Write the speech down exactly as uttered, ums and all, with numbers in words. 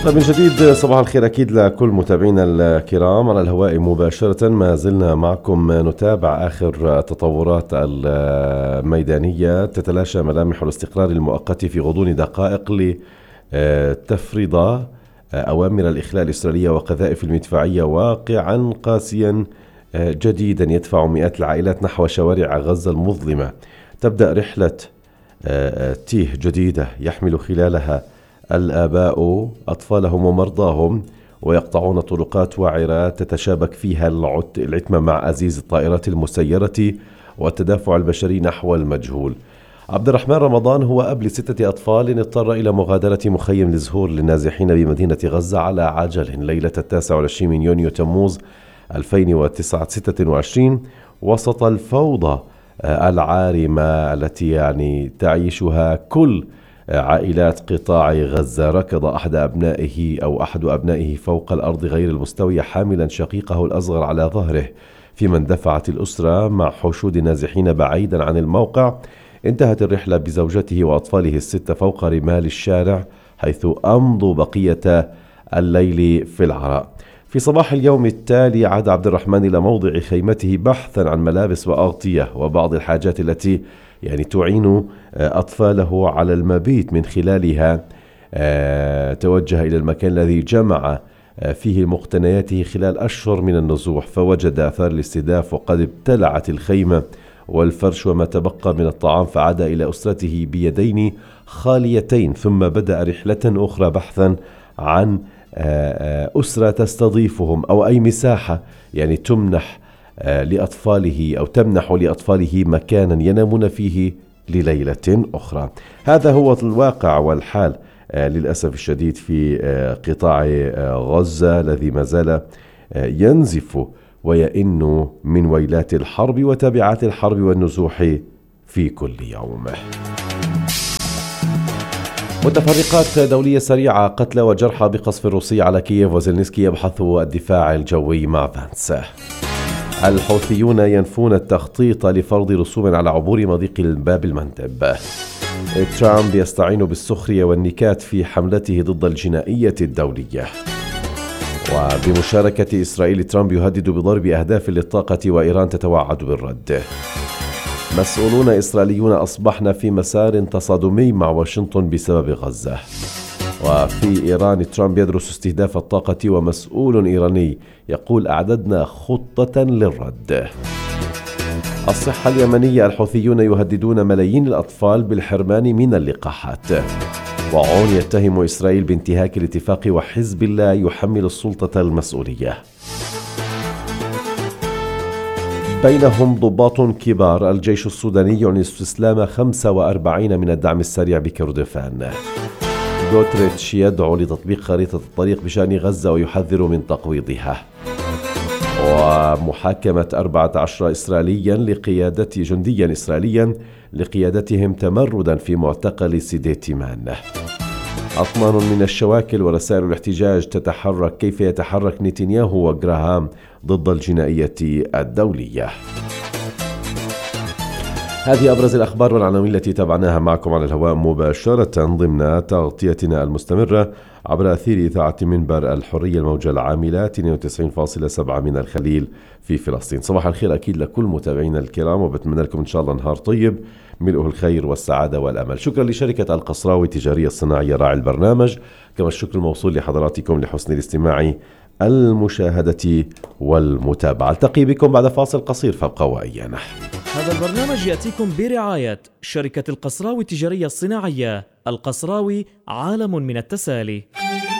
طيب من جديد صباح الخير أكيد لكل متابعينا الكرام على الهواء مباشرة. ما زلنا معكم نتابع آخر التطورات الميدانية. تتلاشى ملامح الاستقرار المؤقت في غضون دقائق لتفرض أوامر الإخلاء الإسرائيلية وقذائف المدفعية واقعا قاسيا جديدا يدفع مئات العائلات نحو شوارع غزة المظلمة. تبدأ رحلة تيه جديدة يحمل خلالها الآباء أطفالهم ومرضاهم ويقطعون طرقات وعرة تتشابك فيها العتمة مع أزيز الطائرات المسيرة والتدافع البشري نحو المجهول. عبد الرحمن رمضان هو أب لستة أطفال اضطر إلى مغادرة مخيم الزهور للنازحين بمدينة غزة على عجل ليلة التاسع والعشرين من يونيو تموز ألفين وستة وعشرين وسط الفوضى العارمة التي يعني تعيشها كل عائلات قطاع غزة. ركض أحد أبنائه أو أحد أبنائه فوق الأرض غير المستوية حاملا شقيقه الأصغر على ظهره، فيما اندفعت الأسرة مع حشود نازحين بعيدا عن الموقع. انتهت الرحلة بزوجته وأطفاله الستة فوق رمال الشارع، حيث أمضوا بقية الليل في العراء. في صباح اليوم التالي عاد عبد الرحمن إلى موضع خيمته بحثا عن ملابس وأغطية وبعض الحاجات التي يعني تعين أطفاله على المبيت. من خلالها توجه إلى المكان الذي جمع فيه مقتنياته خلال أشهر من النزوح، فوجد آثار الاستهداف وقد ابتلعت الخيمة والفرش وما تبقى من الطعام، فعاد إلى أسرته بيدين خاليتين. ثم بدأ رحلة أخرى بحثا عن أسرة تستضيفهم أو أي مساحة يعني تمنح لأطفاله أو تمنح لأطفاله مكانا ينامون فيه لليلة أخرى. هذا هو الواقع والحال للأسف الشديد في قطاع غزة الذي ما زال ينزف ويئن من ويلات الحرب وتبعات الحرب والنزوح في كل يوم. متفرقات دولية سريعة، قتلى وجرحى بقصف الروسي على كييف وزيلنسكي يبحث الدفاع الجوي مع فانس. الحوثيون ينفون التخطيط لفرض رسوم على عبور مضيق باب المندب. ترامب يستعين بالسخرية والنكات في حملته ضد الجنائية الدولية. وبمشاركة إسرائيل ترامب يهدد بضرب أهداف للطاقة وإيران تتوعد بالرد. مسؤولون إسرائيليون أصبحنا في مسار تصادمي مع واشنطن بسبب غزة. وفي إيران ترامب يدرس استهداف الطاقة ومسؤول إيراني يقول أعددنا خطة للرد. الصحة اليمنية، الحوثيون يهددون ملايين الأطفال بالحرمان من اللقاحات. وعون يتهم إسرائيل بانتهاك الاتفاق وحزب الله يحمل السلطة المسؤولية. بينهم ضباط كبار. الجيش السوداني يعلن استسلام خمسة وأربعين من الدعم السريع بكردفان. غوتريتش يدعو لتطبيق خريطة الطريق بشأن غزة ويحذر من تقويضها. ومحاكمة أربعة عشر إسرائيليا لقيادة جنديا إسرائيليا لقيادتهم تمردا في معتقل سيديتيمان. أطنان من الشواكل ورسائل الاحتجاج تتحرك. كيف يتحرك نتنياهو وغراهام ضد الجنائية الدولية. هذه أبرز الأخبار والعناوين التي تابعناها معكم على الهواء مباشرة ضمن تغطيتنا المستمرة عبر أثير إذاعة منبر الحرية الموجة العاملة اثنين وتسعين فاصلة سبعة من الخليل في فلسطين. صباح الخير أكيد لكل متابعينا الكرام، وبتمنى لكم إن شاء الله نهار طيب ملؤه الخير والسعادة والأمل. شكرا لشركة القصراوي التجارية الصناعية راعي البرنامج، كما الشكر الموصول لحضراتكم لحسن الاستماع المشاهدة والمتابعة. التقي بكم بعد فاصل قصير، فابقوا وإيانا. هذا البرنامج يأتيكم برعاية شركة القصراوي التجارية الصناعية. القصراوي عالم من التسالي.